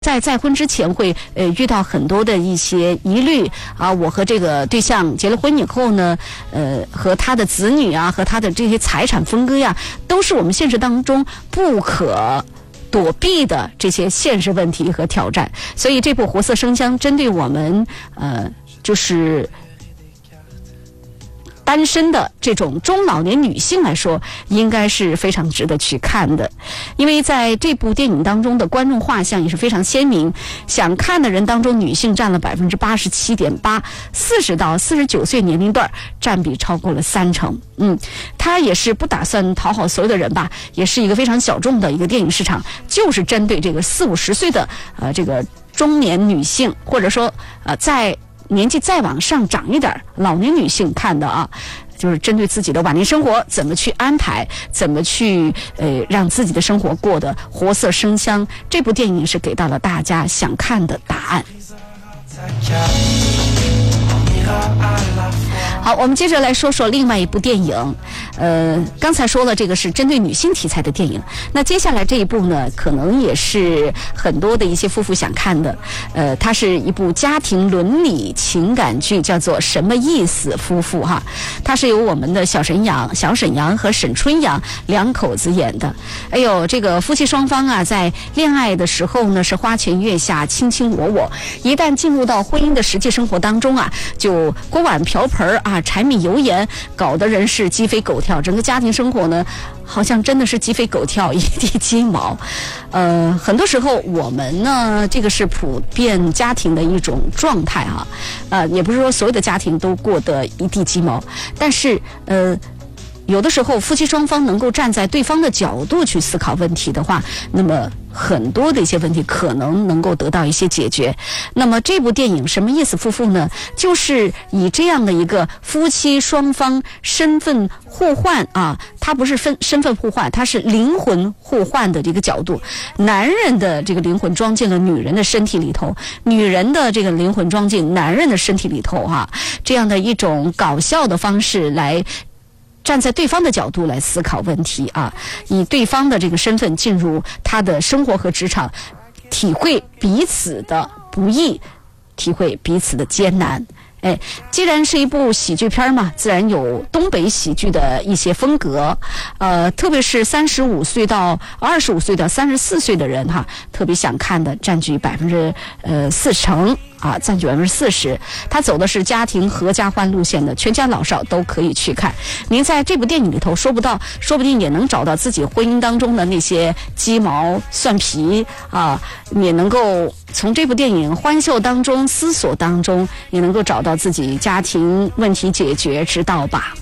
在再婚之前会遇到很多的一些疑虑啊，我和这个对象结了婚以后呢，和他的子女啊，和他的这些财产分割呀，都是我们现实当中不可躲避的这些现实问题和挑战。所以这部《活色生香》针对我们就是单身的这种中老年女性来说，应该是非常值得去看的。因为在这部电影当中的观众画像也是非常鲜明，想看的人当中女性占了 87.8%，40到49岁年龄段占比超过了30%。它也是不打算讨好所有的人吧，也是一个非常小众的一个电影市场，就是针对这个40-50岁的这个中年女性，或者说在年纪再往上长一点老年女性看的啊，就是针对自己的晚年生活怎么去安排，怎么去让自己的生活过得活色生香。这部电影是给到了大家想看的答案。好，我们接着来说说另外一部电影。刚才说了这个是针对女性题材的电影，那接下来这一部呢，可能也是很多的一些夫妇想看的。它是一部家庭伦理情感剧，叫做《什么意思夫妇》哈。它是由我们的小沈阳和沈春阳两口子演的。哎呦，这个夫妻双方啊，在恋爱的时候呢是花前月下，卿卿我我，一旦进入到婚姻的实际生活当中啊，就锅碗瓢盆啊，柴米油盐，搞得人是鸡飞狗跳，整个家庭生活呢好像真的是鸡飞狗跳，一地鸡毛。很多时候我们呢，这个是普遍家庭的一种状态啊，也不是说所有的家庭都过得一地鸡毛，但是有的时候夫妻双方能够站在对方的角度去思考问题的话，那么很多的一些问题可能够得到一些解决。那么这部电影什么意思夫妇呢，就是以这样的一个夫妻双方身份互换啊，它不是身份互换，它是灵魂互换的这个角度，男人的这个灵魂装进了女人的身体里头，女人的这个灵魂装进男人的身体里头啊，这样的一种搞笑的方式来站在对方的角度来思考问题啊，以对方的这个身份进入他的生活和职场，体会彼此的不易，体会彼此的艰难。既然是一部喜剧片嘛，自然有东北喜剧的一些风格，特别是35岁到25岁到34岁的人哈，特别想看的占据40%啊，占据40%。他走的是家庭合家欢路线的，全家老少都可以去看。您在这部电影里头说不定也能找到自己婚姻当中的那些鸡毛蒜皮啊，也能够从这部电影欢笑当中、思索当中，也能够找到自己家庭问题解决之道吧。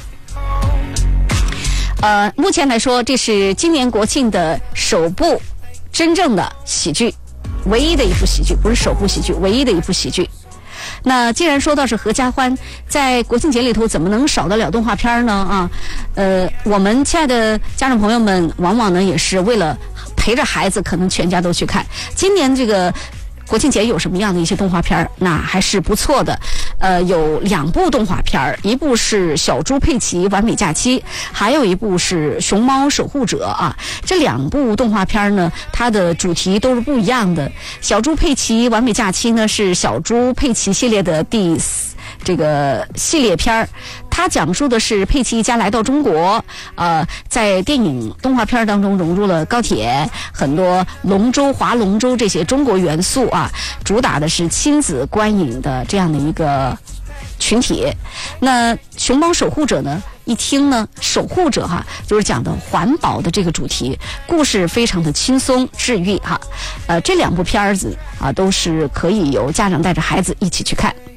目前来说，这是今年国庆的首部真正的喜剧，唯一的一部喜剧，不是首部喜剧，唯一的一部喜剧。那既然说到是合家欢，在国庆节里头怎么能少得了动画片呢？我们亲爱的家长朋友们，往往呢也是为了陪着孩子，可能全家都去看。今年这个国庆节有什么样的一些动画片？那还是不错的。有2部动画片，一部是小猪佩奇完美假期，还有一部是熊猫守护者啊。这2部动画片呢，它的主题都是不一样的。小猪佩奇完美假期呢是小猪佩奇系列的这个系列片，它讲述的是佩奇一家来到中国，在电影动画片当中融入了高铁，很多龙舟、划龙舟这些中国元素啊，主打的是亲子观影的这样的一个群体。那熊猫守护者呢，一听呢，守护者哈，就是讲的环保的这个主题，故事非常的轻松治愈哈。这2部片子啊，都是可以由家长带着孩子一起去看。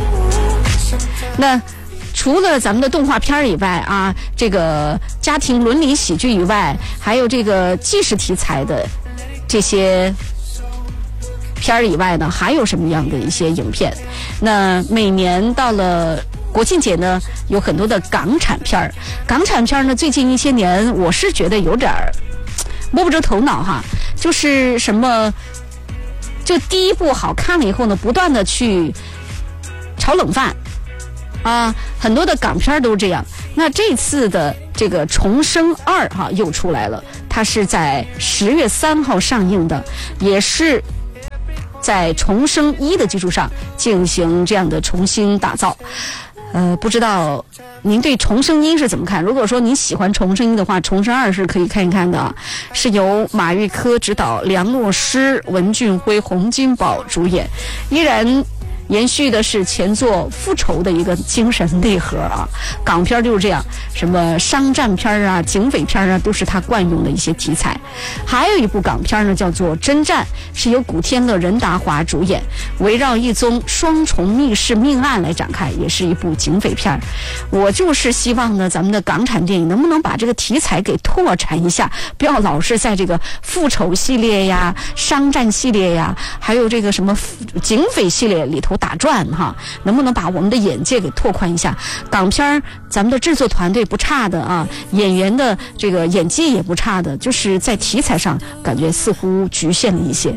那除了咱们的动画片以外啊，这个家庭伦理喜剧以外，还有这个纪实题材的这些片儿以外呢，还有什么样的一些影片？那每年到了国庆节呢，有很多的港产片儿。港产片呢，最近一些年我是觉得有点摸不着头脑哈，就是什么，就第一部好看了以后呢，不断的去炒冷饭啊，很多的港片都这样。那这次的这个《重生2》哈又出来了，它是在10月3号上映的，也是在重生1的基础上进行这样的重新打造。不知道您对重生1是怎么看？如果说您喜欢重生1的话，重生2是可以看一看的，是由马玉珂执导，梁洛施、文俊辉、洪金宝主演，依然延续的是前作复仇的一个精神内核啊。港片就是这样，什么商战片啊、警匪片啊，都是他惯用的一些题材。还有一部港片呢，叫做《真战》，是由古天乐、任达华主演，围绕一宗双重密室命案来展开，也是一部警匪片。我就是希望呢，咱们的港产电影能不能把这个题材给拓展一下，不要老是在这个复仇系列呀、商战系列呀，还有这个什么警匪系列里头打转哈，能不能把我们的眼界给拓宽一下？港片咱们的制作团队不差的啊，演员的这个演技也不差的，就是在题材上感觉似乎局限了一些。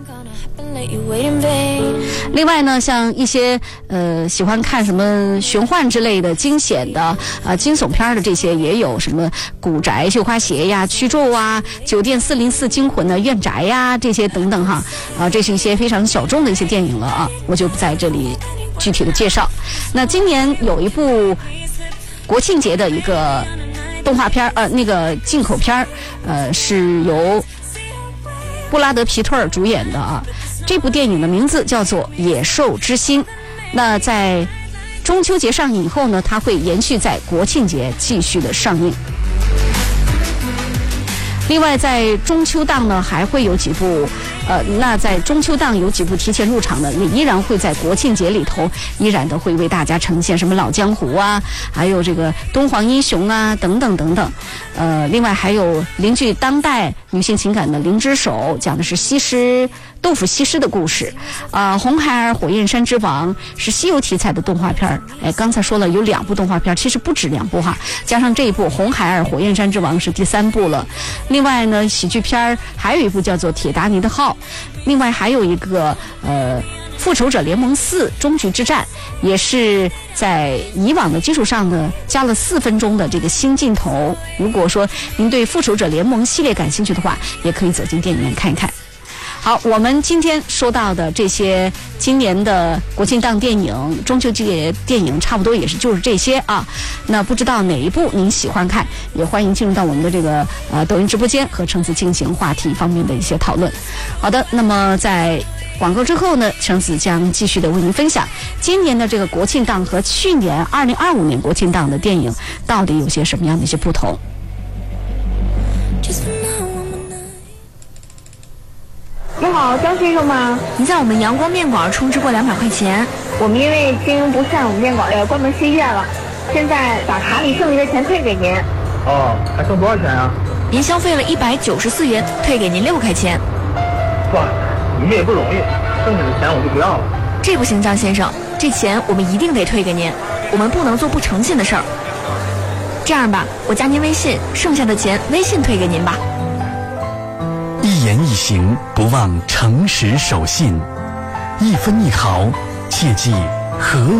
另外呢，像一些喜欢看什么玄幻之类的、惊险的惊悚片的，这些也有什么古宅、绣花鞋呀、驱咒啊、酒店404惊魂的怨宅呀，这些等等哈这是一些非常小众的一些电影了啊，我就不在这里具体的介绍。那今年有一部国庆节的一个动画片那个进口片是由布拉德皮特尔主演的啊。这部电影的名字叫做《野兽之心》，那在中秋节上映以后呢，它会延续在国庆节继续的上映。另外在中秋档呢还会有几部那在中秋档有几部提前入场的，也依然会在国庆节里头依然的会为大家呈现，什么老江湖啊，还有这个东皇英雄啊等等等等。另外还有邻居当代女性情感的《灵之手》，讲的是豆腐西施的故事。红孩儿火焰山之王是西游题材的动画片。刚才说了有2部动画片，其实不止2部哈，加上这一部红孩儿火焰山之王是第3部了。另外呢，喜剧片还有一部叫做《铁达尼的号》，另外还有一个复仇者联盟4终局之战，也是在以往的基础上呢加了4分钟的这个新镜头。如果说您对复仇者联盟系列感兴趣的话，也可以走进电影院看一看。好，我们今天说到的这些今年的国庆档电影、中秋节电影，差不多就是这些啊。那不知道哪一部您喜欢看，也欢迎进入到我们的这个抖音直播间和橙子进行话题方面的一些讨论。好的，那么在广告之后呢，橙子将继续的为您分享今年的这个国庆档和去年2025年国庆档的电影到底有些什么样的一些不同。 你好，张先生吗？ 你在我们阳光面馆充值过200块钱。 我们因为经营不善，我们面馆要关门歇业了，现在把卡里剩余的钱退给您。 哦，还剩多少钱啊？ 您消费了194元，退给您6块钱。 算了，你们也不容易，剩下的钱我就不要了。 这不行，张先生，这钱我们一定得退给您，我们不能做不诚信的事儿。这样吧，我加您微信，剩下的钱微信退给您吧。 一言一行不忘诚实守信，一分一毫切记和